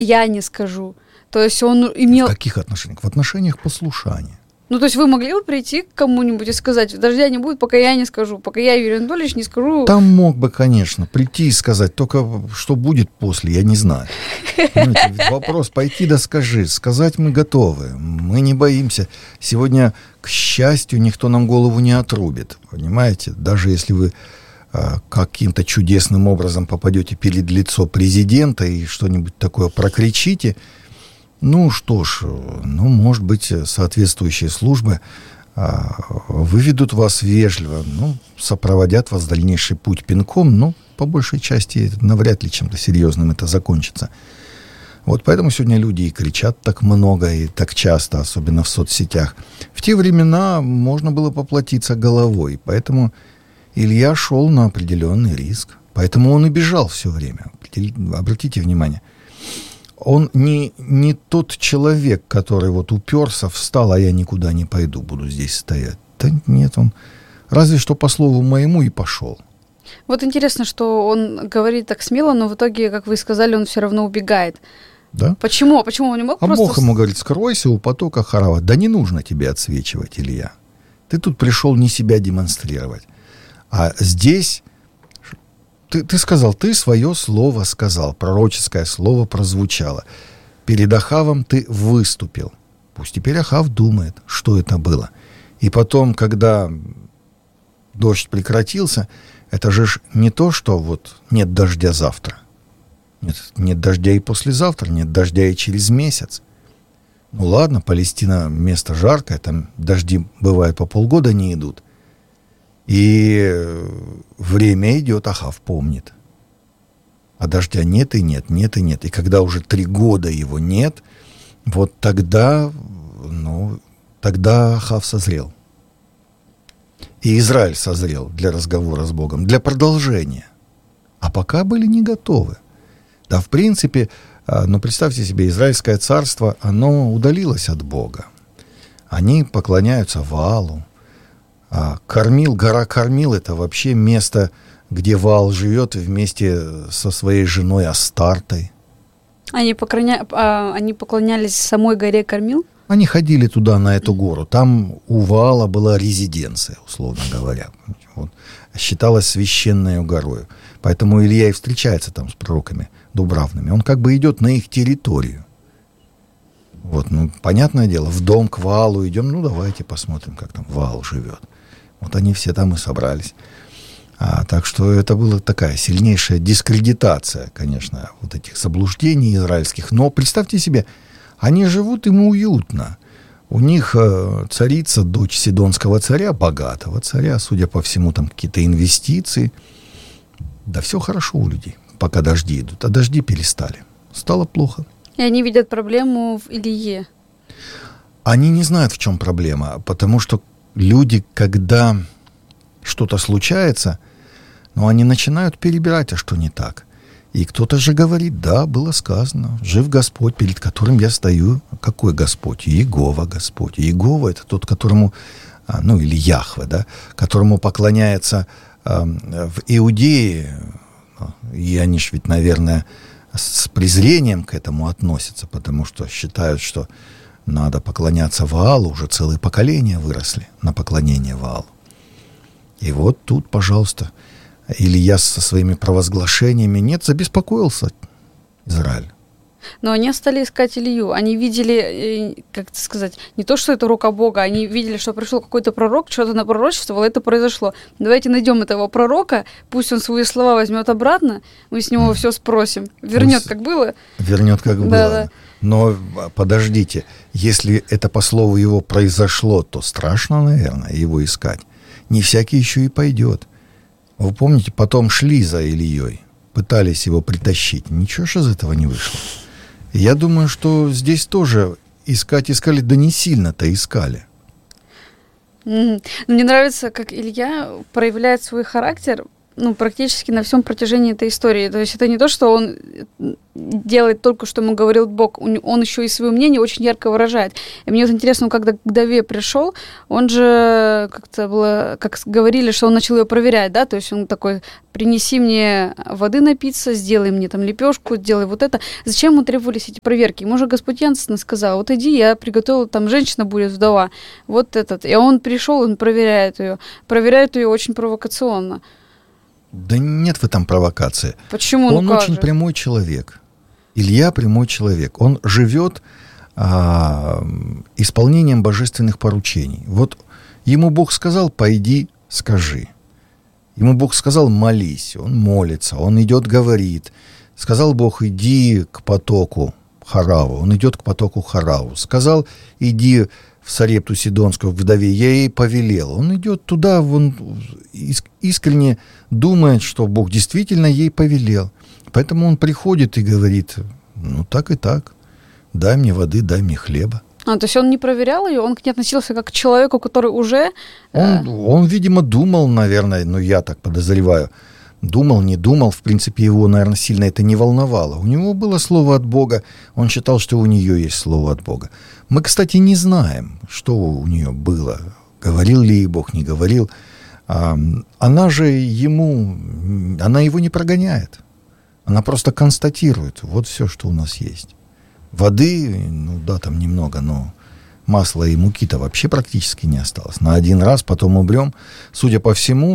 я не скажу. То есть он имел... В каких отношениях? В отношениях послушания. Ну, то есть вы могли бы прийти к кому-нибудь и сказать: дождя не будет, пока я не скажу, пока я, Юрий Анатольевич, не скажу. Там мог бы, конечно, прийти и сказать, только что будет после, я не знаю. Понимаете, вопрос: пойти да скажи. Сказать мы готовы, мы не боимся. Сегодня, к счастью, никто нам голову не отрубит, понимаете? Даже если вы каким-то чудесным образом попадете перед лицо президента и что-нибудь такое прокричите, ну что ж, может быть, соответствующие службы выведут вас вежливо, сопроводят вас в дальнейший путь пинком, по большей части навряд ли чем-то серьезным это закончится. Вот поэтому сегодня люди и кричат так много и так часто, особенно в соцсетях. В те времена можно было поплатиться головой, поэтому Илья шел на определенный риск. Поэтому он и бежал все время. Обратите внимание. Он не тот человек, который вот уперся, встал, а я никуда не пойду, буду здесь стоять. Да нет, он разве что по слову моему и пошел. Вот интересно, что он говорит так смело, но в итоге, как вы сказали, он все равно убегает. Да? Почему? Почему он не мог просто... Бог ему говорит: скройся у потока Харава. Да не нужно тебе отсвечивать, Илья. Ты тут пришел не себя демонстрировать. А здесь... Ты сказал, ты свое слово сказал, пророческое слово прозвучало. Перед Ахавом ты выступил. Пусть теперь Ахав думает, что это было. И потом, когда дождь прекратился, это же не то, что вот нет дождя завтра. Нет дождя и послезавтра, нет дождя и через месяц. Ну ладно, Палестина место жаркое, там дожди бывают по полгода не идут. И время идет, Ахав помнит. А дождя нет и нет, нет и нет. И когда уже 3 года его нет, вот тогда Ахав созрел. И Израиль созрел для разговора с Богом, для продолжения. А пока были не готовы. Да, в принципе, представьте себе, Израильское царство, оно удалилось от Бога. Они поклоняются Ваалу. Гора Кармил — это вообще место, где Ваал живет вместе со своей женой Астартой. Они поклонялись самой горе Кармил? Они ходили туда, на эту гору. Там у Ваала была резиденция, условно говоря. Вот. Считалась священной горою. Поэтому Илья и встречается там с пророками дубравными. Он как бы идет на их территорию. Вот, понятное дело, в дом к Ваалу идем, давайте посмотрим, как там Ваал живет. Вот они все там и собрались. Так что это была такая сильнейшая дискредитация, конечно, вот этих заблуждений израильских. Но представьте себе, они живут, им уютно. У них царица, дочь сидонского царя, богатого царя, судя по всему, там какие-то инвестиции. Да все хорошо у людей, пока дожди идут. А дожди перестали. Стало плохо. И они видят проблему в Илье. Они не знают, в чем проблема, потому что люди, когда что-то случается, они начинают перебирать, а что не так. И кто-то же говорит: да, было сказано, жив Господь, перед которым я стою. Какой Господь? Иегова Господь. Иегова — это тот, которому, или Яхве, да, которому поклоняется в Иудее. И они ж ведь, наверное, с презрением к этому относятся, потому что считают, что надо поклоняться Ваалу. Уже целые поколения выросли на поклонение Ваалу. И вот тут, пожалуйста, Илья со своими провозглашениями забеспокоился Израиль. Но они стали искать Илью. Они видели, как сказать, не то, что это рука Бога, они видели, что пришел какой-то пророк, что-то напророчествовал, это произошло. Давайте найдем этого пророка, пусть он свои слова возьмет обратно, мы с него все спросим. Вернет, как было. Вернет, как было. Да. Но подождите, если это по слову его произошло, то страшно, наверное, его искать. Не всякий еще и пойдет. Вы помните, потом шли за Ильей, пытались его притащить. Ничего же из этого не вышло. И я думаю, что здесь тоже искали, да не сильно-то искали. Мне нравится, как Илья проявляет свой характер. практически на всем протяжении этой истории. То есть это не то, что он делает только, что ему говорил Бог, он еще и свое мнение очень ярко выражает. И мне вот интересно, когда к вдове пришел, он же как-то было, как говорили, что он начал ее проверять, да, то есть он такой: принеси мне воды напиться, сделай мне там лепешку, сделай вот это. Зачем ему требовались эти проверки? Ему же Господь ясно сказал: вот иди, я приготовил, там женщина будет вдова, вот этот. И он пришел, он проверяет ее очень провокационно. Да нет в этом провокации. Почему? Он очень прямой человек. Илья прямой человек. Он живет исполнением божественных поручений. Вот ему Бог сказал: пойди, скажи. Ему Бог сказал: молись. Он молится, он идет, говорит. Сказал Бог: иди к потоку Хараву. Он идет к потоку Хараву. Сказал: иди в Сарепту Сидонскую, к вдове. Я ей повелел. Он идет туда, он искренне думает, что Бог действительно ей повелел. Поэтому он приходит и говорит: ну так и так. Дай мне воды, дай мне хлеба. То есть он не проверял ее, он к ней относился как к человеку, который уже... Он, видимо, думал, наверное, я так подозреваю, думал, не думал, в принципе, его, наверное, сильно это не волновало. У него было слово от Бога, он считал, что у нее есть слово от Бога. Мы, кстати, не знаем, что у нее было, говорил ли ей Бог, не говорил. Она же она его не прогоняет, она просто констатирует: вот все, что у нас есть. Воды, там немного, но масла и муки-то вообще практически не осталось. На один раз, потом умрем. Судя по всему,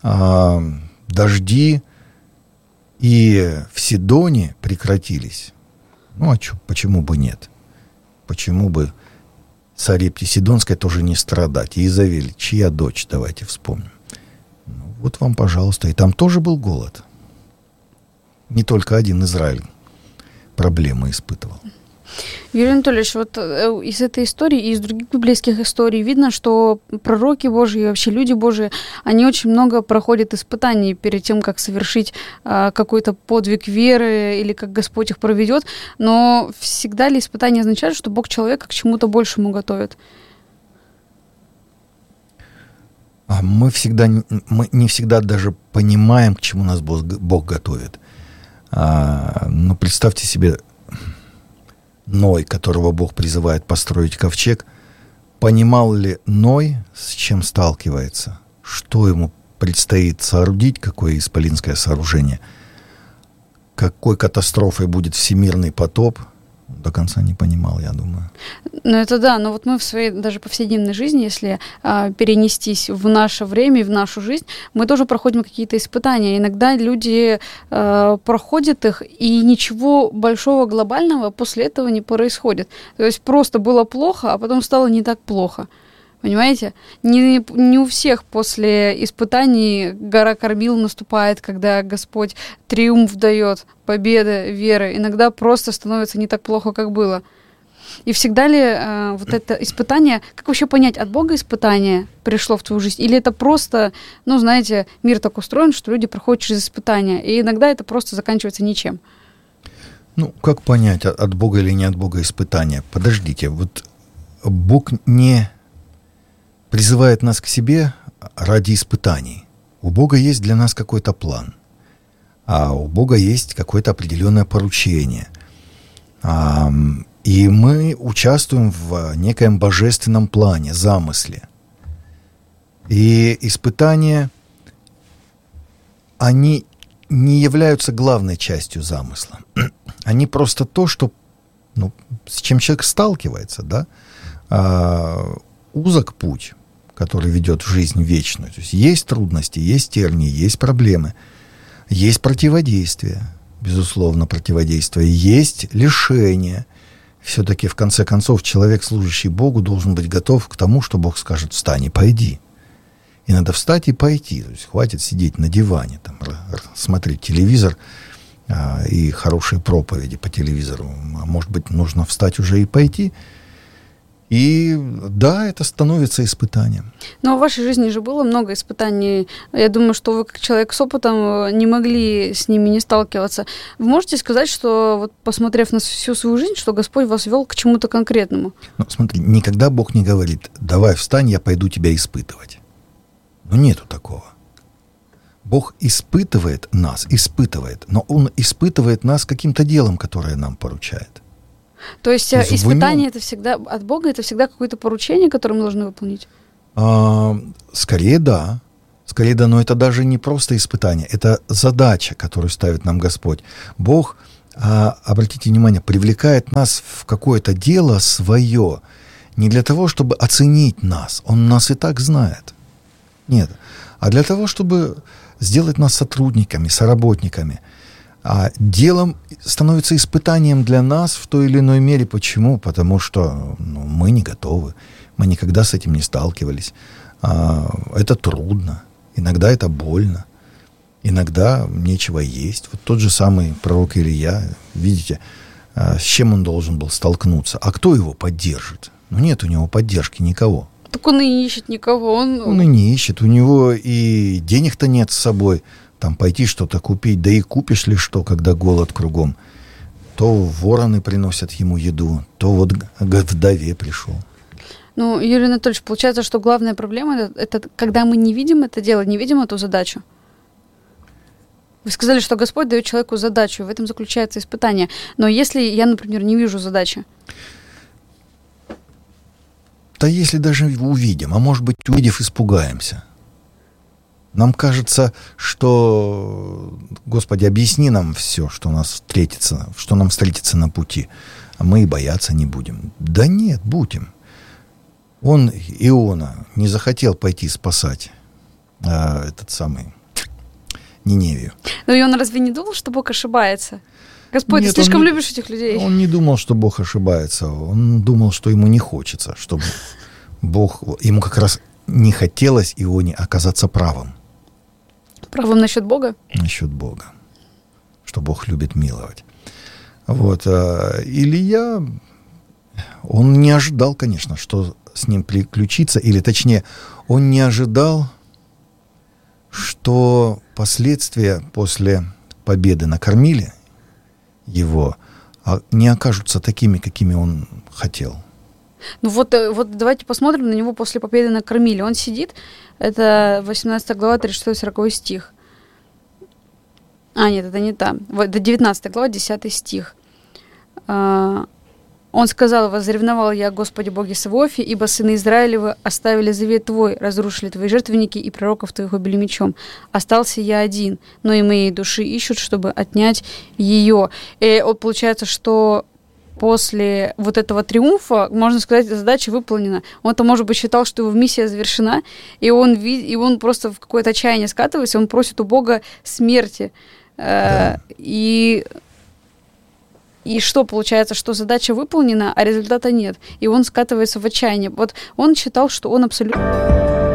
дожди и в Сидоне прекратились. Почему бы нет? Почему бы Сарепте Сидонской тоже не страдать? И Иезавель, чья дочь, давайте вспомним. Вот вам, пожалуйста. И там тоже был голод. Не только один Израиль проблемы испытывал. Юрий Анатольевич, вот из этой истории и из других библейских историй видно, что пророки Божьи и вообще люди Божьи, они очень много проходят испытаний перед тем, как совершить какой-то подвиг веры или как Господь их проведет. Но всегда ли испытания означают, что Бог человека к чему-то большему готовит? Мы не всегда даже понимаем, к чему нас Бог готовит. Но представьте себе, Ной, которого Бог призывает построить ковчег, понимал ли Ной, с чем сталкивается, что ему предстоит соорудить, какое исполинское сооружение, какой катастрофой будет всемирный потоп, до конца не понимал, я думаю. Это да, но вот мы в своей даже повседневной жизни, если перенестись в наше время и в нашу жизнь, мы тоже проходим какие-то испытания. Иногда люди проходят их, и ничего большого, глобального после этого не происходит. То есть просто было плохо, а потом стало не так плохо. Понимаете? Не у всех после испытаний гора кормил наступает, когда Господь триумф дает, победа, вера. Иногда просто становится не так плохо, как было. И всегда ли вот это испытание, как вообще понять, от Бога испытание пришло в твою жизнь? Или это просто, знаете, мир так устроен, что люди проходят через испытания, и иногда это просто заканчивается ничем? Как понять, от Бога или не от Бога испытание? Подождите, вот Бог не призывает нас к себе ради испытаний. У Бога есть для нас какой-то план, а у Бога есть какое-то определенное поручение. И мы участвуем в некоем божественном плане, замысле. И испытания, они не являются главной частью замысла. Они просто то, что, с чем человек сталкивается, да? Узок путь, который ведет в жизнь вечную. То есть трудности, есть тернии, есть проблемы, есть противодействие, безусловно, противодействие, есть лишение. Все-таки, в конце концов, человек, служащий Богу, должен быть готов к тому, что Бог скажет: встань и пойди. И надо встать и пойти. То есть хватит сидеть на диване, смотреть телевизор и хорошие проповеди по телевизору. А может быть, нужно встать уже и пойти. И да, это становится испытанием. Но в вашей жизни же было много испытаний. Я думаю, что вы, как человек с опытом, не могли с ними не сталкиваться. Вы можете сказать, что, вот, посмотрев на всю свою жизнь, что Господь вас вел к чему-то конкретному? Смотри, никогда Бог не говорит: давай встань, я пойду тебя испытывать. Нету такого. Бог испытывает нас, но Он испытывает нас каким-то делом, которое нам поручает. То есть испытание это всегда от Бога, это всегда какое-то поручение, которое мы должны выполнить? Скорее да, но это даже не просто испытание, это задача, которую ставит нам Господь. Бог, обратите внимание, привлекает нас в какое-то дело свое, не для того, чтобы оценить нас, Он нас и так знает. Нет, а для того, чтобы сделать нас сотрудниками, соработниками. А делом становится испытанием для нас в той или иной мере. Почему? Потому что мы не готовы, мы никогда с этим не сталкивались. Это трудно, иногда это больно, иногда нечего есть. Вот тот же самый пророк Илия, видите, с чем он должен был столкнуться? А кто его поддержит? Нет у него поддержки никого. Так он и не ищет никого. Он и не ищет. У него и денег-то нет с собой. Там пойти что-то купить. Да и купишь ли что, когда голод кругом? То вороны приносят ему еду, то вот к вдове пришел. Юрий Анатольевич, получается, что главная проблема это когда мы не видим это дело, не видим эту задачу. Вы сказали, что Господь дает человеку задачу, в этом заключается испытание. Но если я, например, не вижу задачи? Да если даже увидим, а может быть, увидев, испугаемся. Нам кажется, что, Господи, объясни нам все, что нам встретится на пути, а мы и бояться не будем. Да нет, будем. Он, Иона, не захотел пойти спасать этот самый Ниневию. Но и он разве не думал, что Бог ошибается? Господь, ты слишком любишь этих людей. Он не думал, что Бог ошибается. Он думал, что ему не хочется, чтобы ему как раз не хотелось Ионе оказаться правым. Правым насчет Бога? Насчет Бога. Что Бог любит миловать. Вот. Илия, он не ожидал, конечно, что с ним приключится, или точнее, он не ожидал, что последствия после победы на Кормиле его не окажутся такими, какими он хотел. Вот давайте посмотрим на него после победы на Кормиле. Он сидит, это 18 глава, 36-40 стих. Нет, это не там. Это 19 глава, 10 стих. Он сказал: «Возревновал я, Господи Боге Саваофе, ибо сыны Израилевы оставили завет Твой, разрушили Твои жертвенники и пророков Твоих убили мечом. Остался я один, но и моей души ищут, чтобы отнять ее». И получается, что после вот этого триумфа, можно сказать, задача выполнена. Он-то, может быть, считал, что его миссия завершена, и он просто в какое-то отчаяние скатывается, он просит у Бога смерти. Да. И что получается, что задача выполнена, а результата нет. И он скатывается в отчаяние. Вот он считал, что он абсолютно...